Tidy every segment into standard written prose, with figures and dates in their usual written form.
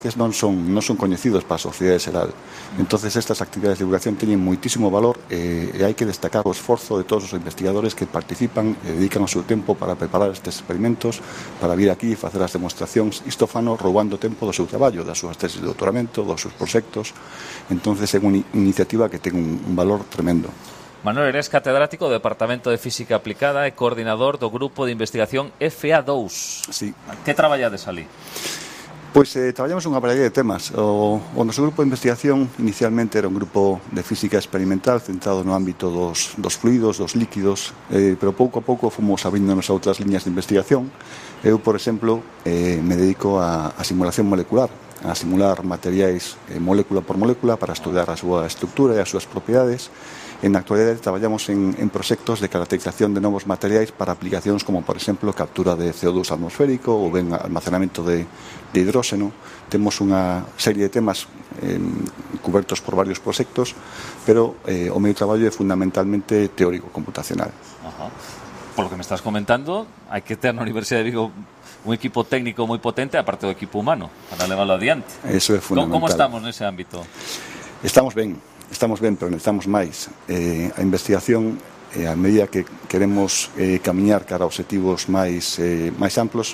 non son coñecidos para a sociedade xeral. Entonces estas actividades de divulgación teñen moitísimo valor e hai que destacar o esforzo de todos os investigadores que participan e dedican o seu tempo para preparar estes experimentos, para vir aquí e facer as demostracións. Isto fano roubando tempo do seu traballo, das súas tesis de doutoramento, dos seus proxectos. Entonces é unha iniciativa que ten un valor tremendo. Manuel, eres catedrático do Departamento de Física Aplicada e coordinador do Grupo de Investigación FA2. Sí. Que traballades ali? Pois traballamos unha variedade de temas. O noso grupo de investigación inicialmente era un grupo de física experimental centrado no ámbito dos fluidos, dos líquidos, pero pouco a pouco fomos abrindo-nos a outras liñas de investigación. Eu, por exemplo, me dedico a simulación molecular, a simular materiais molécula por molécula para estudar a súa estructura e as súas propiedades. En a actualidade traballamos en proxectos de caracterización de novos materiais para aplicacións como, por exemplo, captura de CO2 atmosférico ou ben almacenamento de hidróxeno. Temos unha serie de temas cubertos por varios proxectos, pero o meu traballo é fundamentalmente teórico computacional. Por lo que me estás comentando, hai que ter na Universidade de Vigo un equipo técnico moi potente, aparte do equipo humano, para leválo adiante. Eso é fundamental. Como estamos nese ámbito? Estamos ben, pero necesitamos máis. A investigación, a medida que queremos camiñar cara a obxectivos máis amplos,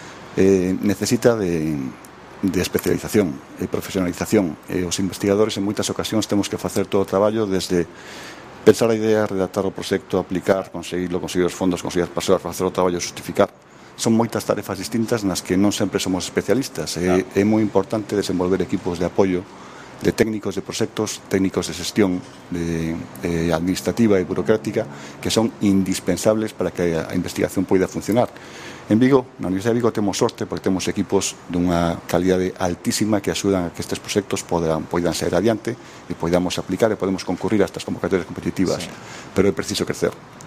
necesita de especialización e profesionalización. Os investigadores en moitas ocasións temos que facer todo o traballo desde pensar a idea, redactar o proxecto, aplicar, conseguir os fondos, conseguir as persoas, facer o traballo, justificar. Son moitas tarefas distintas nas que non sempre somos especialistas. É moi importante desenvolver equipos de apoio de técnicos de proxectos, técnicos de xestión administrativa e burocrática que son indispensables para que a investigación poida funcionar. En Vigo, na Universidade de Vigo, temos sorte porque temos equipos dunha calidade altísima que axudan a que estes proxectos poidan sair adiante e poidamos aplicar e podemos concurrir a estas convocatorias competitivas. Pero é preciso crecer.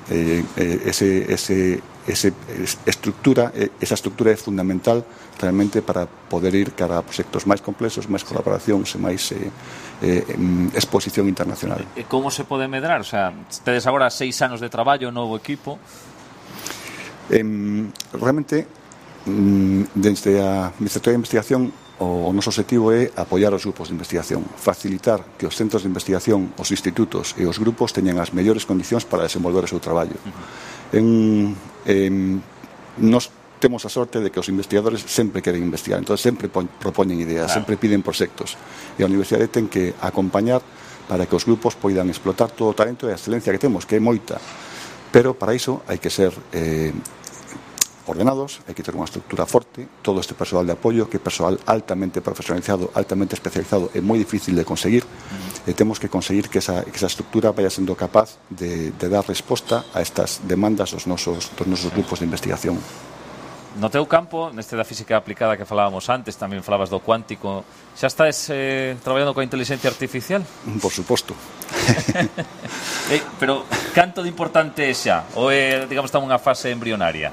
Esa estructura é fundamental realmente para poder ir cara a proxectos máis complexos, máis colaboracións e máis exposición internacional. E como se pode medrar? O sea, tedes agora 6 anos de traballo, novo equipo. Realmente, desde a Ministerio de Investigación, o noso objetivo é apoiar os grupos de investigación, facilitar que os centros de investigación, os institutos e os grupos teñan as mellores condicións para desenvolver o seu traballo. Nos temos a sorte de que os investigadores sempre queren investigar, entón sempre propoñen ideas, sempre piden proxectos, e a Universidade ten que acompañar para que os grupos poidan explotar todo o talento e a excelencia que temos, que é moita, pero para iso hai que ser ordenados, hai que ter unha estructura forte. Todo este persoal de apoio, que é persoal altamente profesionalizado, altamente especializado, é moi difícil de conseguir, e temos que conseguir que esa estructura vaya sendo capaz de dar resposta a estas demandas dos nosos grupos de investigación. No teu campo, neste da física aplicada que falábamos antes, tamén falabas do cuántico, xa estás traballando coa inteligencia artificial? Por suposto. Pero canto de importante é xa? Ou é, digamos, está unha fase embrionaria?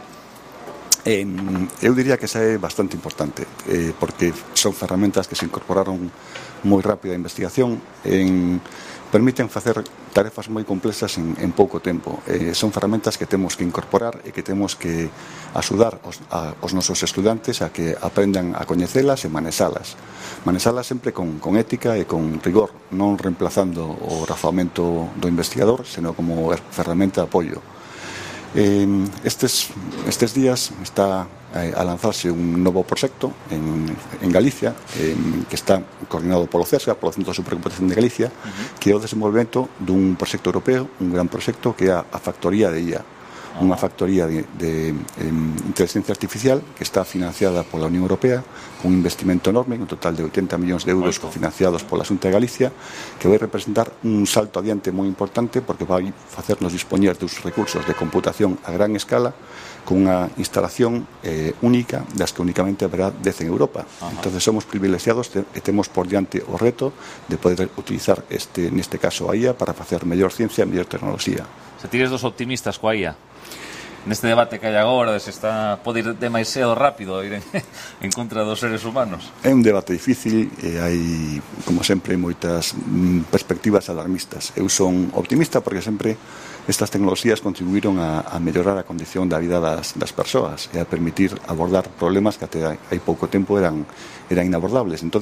Eu diría que esa é bastante importante, porque son ferramentas que se incorporaron moi rápido á investigación, permiten facer tarefas moi complexas en pouco tempo. Son ferramentas que temos que incorporar e que temos que axudar aos nosos estudantes a que aprendan a coñecelas e manexalas sempre con ética e con rigor, non reemplazando o razoamento do investigador, senón como ferramenta de apoio. Estes días está a lanzarse un novo proxecto en Galicia, que está coordinado polo CESGA, polo Centro de Supercomputación de Galicia, que é o desenvolvemento dun proxecto europeo, un gran proxecto que é a factoría de IA, unha factoría de inteligencia artificial que está financiada pola Unión Europea con un investimento enorme, un total de 80 millóns de euros cofinanciados pola Xunta de Galicia, que vai representar un salto adiante moi importante porque vai facernos dispoñer dos recursos de computación a gran escala con unha instalación única das que únicamente haberá 10 en Europa. Entonces somos privilexiados e temos por diante o reto de poder utilizar neste caso a IA para facer mellor ciencia e mellor tecnoloxía. Se tires dos optimistas coa IA? neste debate que hai agora, de se pode ir demasiado rápido ir en contra dos seres humanos? É un debate difícil e hai, como sempre, moitas perspectivas alarmistas. Eu son optimista porque sempre estas tecnoloxías contribuíron a mellorar a condición da vida das persoas e a permitir abordar problemas que até hai pouco tempo eran inabordables. Entón,